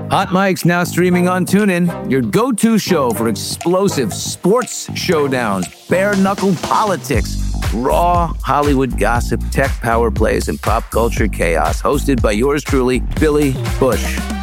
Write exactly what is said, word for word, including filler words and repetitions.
Hot Mike's now streaming on TuneIn, your go-to show for explosive sports showdowns, bare-knuckle politics, raw Hollywood gossip, tech power plays, and pop culture chaos. Hosted by yours truly, Billy Bush.